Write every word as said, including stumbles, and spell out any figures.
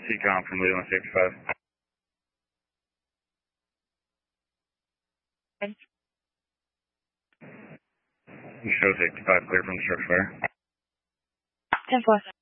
C-Com from Leland Safety five. You show Safety five clear from the structure fire. ten four.